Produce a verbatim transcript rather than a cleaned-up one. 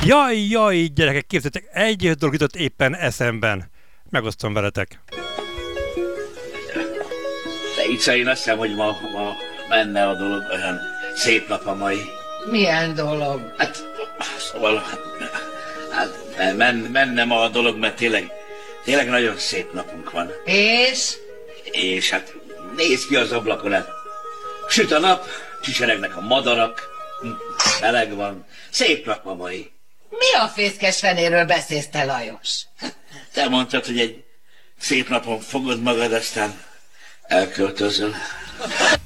Jaj, jaj, gyerekek, képzeljétek, egy dolog jutott éppen eszemben. Megosztom veletek. De itt én azt hiszem, hogy ma, ma menne a dolog, olyan szép nap a mai. Milyen dolog? Hát, szóval, hát men, menne ma a dolog, mert tényleg, tényleg nagyon szép napunk van. És? És hát nézd ki az ablakon, hát süt a nap, csicseregnek a madarak, meleg van, szép nap a mai. Mi a fészkes fenéről beszélsz te, Lajos? Te mondtad, hogy egy szép napon fogod magad, aztán elköltözöl.